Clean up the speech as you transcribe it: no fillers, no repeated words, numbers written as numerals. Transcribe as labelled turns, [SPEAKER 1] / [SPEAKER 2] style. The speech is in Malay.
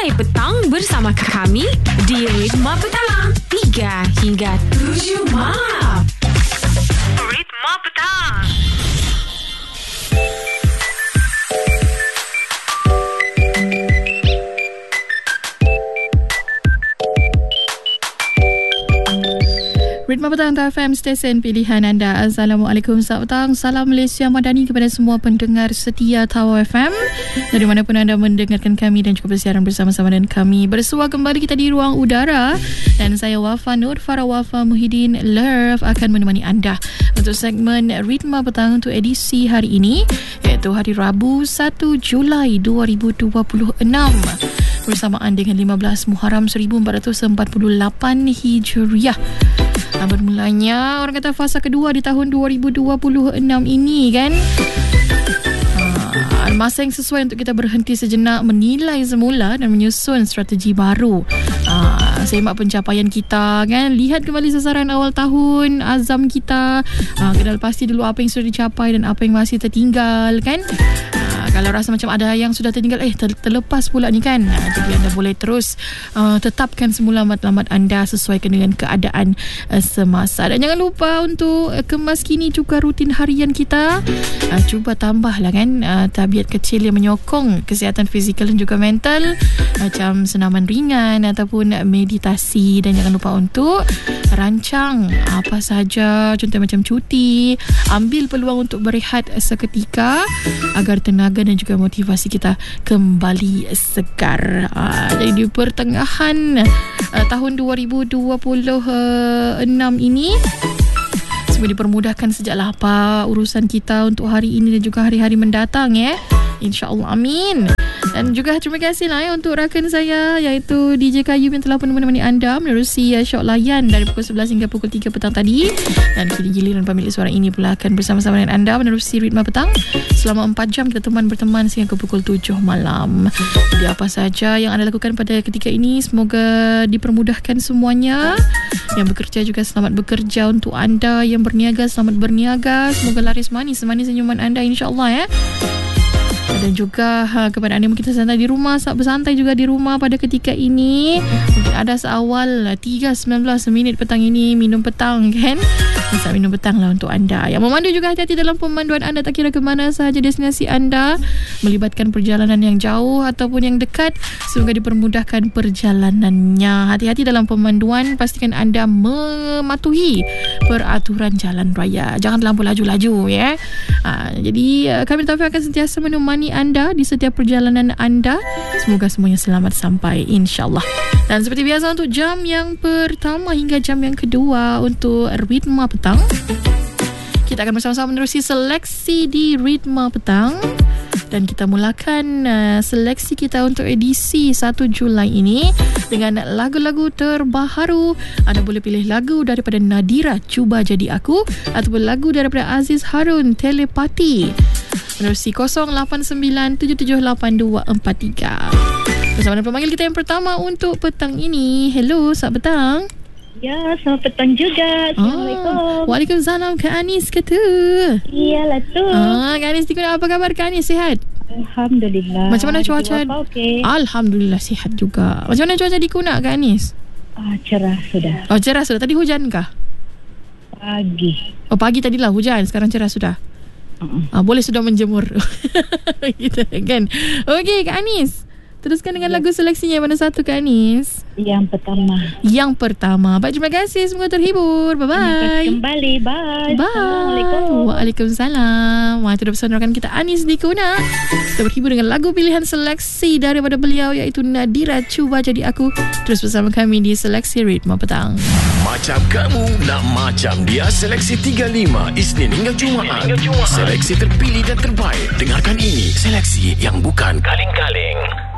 [SPEAKER 1] Mulai petang bersama kami di Ritma Petang 3 hingga 7 malam. Ritma Petang.
[SPEAKER 2] Ritma Petang FM, stesen pilihan anda. Assalamualaikum, selamat petang. Salam Malaysia Madani kepada semua pendengar setia Tawau FM dari manapun anda mendengarkan kami dan juga bersiaran bersama-sama dengan kami. Bersua kembali kita di ruang udara dan saya Wafa Nur Farah Wafa Muhyiddin Love akan menemani anda untuk segmen Ritma Petang untuk edisi hari ini, iaitu hari Rabu 1 Julai 2026 bersamaan dengan 15 Muharram 1448 Hijriah. Bermulanya orang kata fasa kedua di tahun 2026 ini kan, masa yang sesuai untuk kita berhenti sejenak, menilai semula dan menyusun strategi baru. Semak pencapaian kita kan, lihat kembali sasaran awal tahun, azam kita, kenal pasti dulu apa yang sudah dicapai dan apa yang masih tertinggal kan. Kalau rasa macam ada yang sudah tertinggal, terlepas pula ni kan, jadi anda boleh terus tetapkan semula matlamat anda sesuaikan dengan keadaan semasa. Dan jangan lupa untuk kemas kini juga rutin harian kita. Cuba tambahlah kan tabiat kecil yang menyokong kesihatan fizikal dan juga mental, macam senaman ringan ataupun meditasi. Dan jangan lupa untuk rancang apa sahaja, contoh macam cuti, ambil peluang untuk berehat seketika agar tenaga dan juga motivasi kita kembali segar. Jadi di pertengahan tahun 2026 ini, semoga dipermudahkan sejaklah apa urusan kita untuk hari ini dan juga hari-hari mendatang ya. InsyaAllah, amin. Dan juga terima kasih lah untuk rakan saya iaitu DJ Kayu yang telah menemani anda menerusi Syok Layan dari pukul 11 hingga pukul 3 petang tadi. Dan kini giliran pemilik suara ini pula akan bersama-sama dengan anda menerusi Ritma Petang selama 4 jam kita berteman sehingga ke pukul 7 malam. Jadi apa saja yang anda lakukan pada ketika ini, semoga dipermudahkan semuanya. Yang bekerja juga selamat bekerja. Untuk anda yang berniaga, selamat berniaga. Semoga laris manis senyuman anda, insyaAllah ya. Dan juga kepada anda mungkin tersantai di rumah, bersantai juga di rumah pada ketika ini. Mungkin ada seawal 3.19 minit petang ini minum petang kan. Bisa minum petang lah untuk anda. Yang memandu juga hati-hati dalam pemanduan anda, tak kira ke mana sahaja destinasi anda, melibatkan perjalanan yang jauh ataupun yang dekat. Semoga dipermudahkan perjalanannya. Hati-hati dalam pemanduan, pastikan anda mematuhi peraturan jalan raya. Jangan terlampau laju-laju ya. Jadi kami Taufik akan sentiasa menemani anda di setiap perjalanan anda. Semoga semuanya selamat sampai, insyaAllah. Dan seperti biasa untuk jam yang pertama hingga jam yang kedua untuk Ritma Petang, kita akan bersama-sama menerusi seleksi di Ritma Petang. Dan kita mulakan seleksi kita untuk edisi 1 Julai ini dengan lagu-lagu terbaharu. Anda boleh pilih lagu daripada Nadira, Cuba Jadi Aku, ataupun lagu daripada Aziz Harun, Telepati. Menerusi 0897782243. Bersama dengan pemanggil kita yang pertama untuk petang ini. Hello, selamat petang.
[SPEAKER 3] Ya, selamat petang juga. Assalamualaikum.
[SPEAKER 2] Waalaikumsalam. Kak Anis ke tu?
[SPEAKER 3] Iyalah tu.
[SPEAKER 2] Kak Anis, apa kabar Kak Anis? Sihat?
[SPEAKER 3] Alhamdulillah.
[SPEAKER 2] Macam mana cuaca?
[SPEAKER 3] Okay.
[SPEAKER 2] Alhamdulillah sihat juga. Macam mana cuaca di Kuna Kak Anis?
[SPEAKER 3] Cerah sudah.
[SPEAKER 2] Oh, cerah sudah. Tadi hujan kah?
[SPEAKER 3] Pagi.
[SPEAKER 2] Oh, pagi tadilah hujan. Sekarang cerah sudah. Boleh sudah menjemur. Gitu kan. Okey Kak Anis, teruskan dengan lagu seleksinya. Mana satu Kak Anis?
[SPEAKER 3] Yang pertama. Baik, terima kasih. Semoga terhibur. Bye-bye. Terima kasih kembali. Bye. Assalamualaikum.
[SPEAKER 2] Waalaikumsalam. Itu dah pesan rakan kita Anis di Kuna. Kita berhibur dengan lagu pilihan seleksi daripada beliau iaitu Nadira, Cuba Jadi Aku. Terus bersama kami di Seleksi Ritma Petang.
[SPEAKER 4] Macam kamu nak macam dia, Seleksi 35 Isnin hingga Jumaat. Seleksi terpilih dan terbaik. Dengarkan ini, seleksi yang bukan kaleng-kaleng.